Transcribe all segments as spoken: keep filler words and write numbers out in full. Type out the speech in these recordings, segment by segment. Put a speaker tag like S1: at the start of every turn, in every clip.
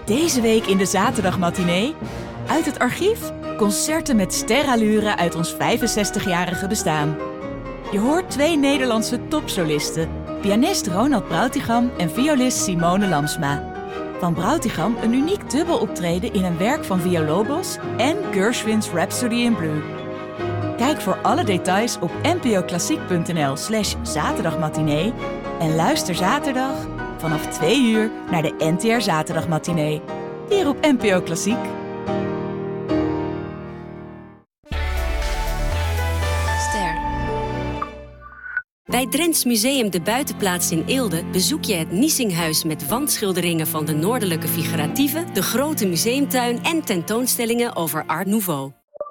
S1: Deze week in de zaterdagmatinee. Uit het archief concerten met sterallure uit ons vijfenzestigjarige bestaan. Je hoort twee Nederlandse topsolisten. Pianist Ronald Brautigam en violist Simone Lamsma. Van Brautigam een uniek dubbeloptreden in een werk van Villalobos en Gershwin's Rhapsody in Blue. Kijk voor alle details op npoklassiek.nl slash zaterdagmatinee en luister zaterdag vanaf twee uur naar de N T R Zaterdagmatinee. Hier op N P O Klassiek.
S2: Ster. Bij Drents Museum De Buitenplaats in Eelde bezoek je het Niesinghuis met wandschilderingen van de Noordelijke Figuratieve, de grote museumtuin en tentoonstellingen over Art Nouveau.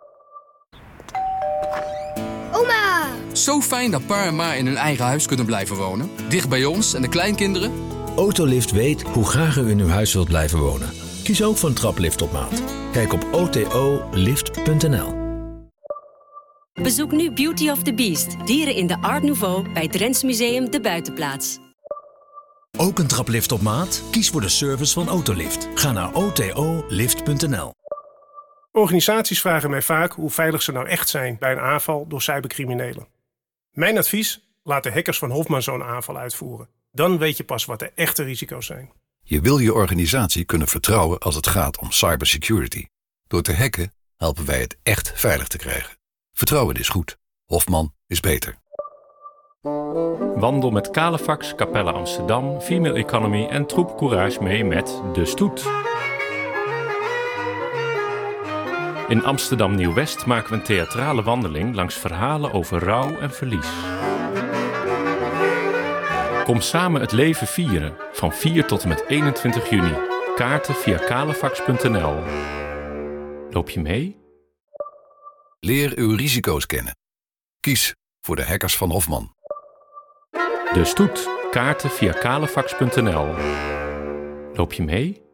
S3: Oma!
S4: Zo fijn dat pa en ma in hun eigen huis kunnen blijven wonen. Dicht bij ons en de kleinkinderen.
S5: Autolift weet hoe graag u in uw huis wilt blijven wonen. Kies ook voor een traplift op maat. Kijk op o t o lift punt n l.
S2: Bezoek nu Beauty of the Beast, dieren in de Art Nouveau bij Drents Museum De Buitenplaats.
S5: Ook een traplift op maat? Kies voor de service van Autolift. Ga naar o t o lift punt n l.
S6: Organisaties vragen mij vaak hoe veilig ze nou echt zijn bij een aanval door cybercriminelen. Mijn advies: laat de hackers van Hofman zo'n aanval uitvoeren. Dan weet je pas wat de echte risico's zijn.
S7: Je wil je organisatie kunnen vertrouwen als het gaat om cybersecurity. Door te hacken helpen wij het echt veilig te krijgen. Vertrouwen is goed. Hofman is beter.
S8: Wandel met Kalefax, Capelle Amsterdam, Female Economy en Troep Courage mee met De Stoet. In Amsterdam Nieuw-West maken we een theatrale wandeling langs verhalen over rouw en verlies. Kom samen het leven vieren, van vier tot en met eenentwintig juni. Kaarten via kalefax punt n l. Loop je mee?
S7: Leer uw risico's kennen. Kies voor de hackers van Hofman.
S8: De Stoet. Kaarten via kalefax punt n l. Loop je mee?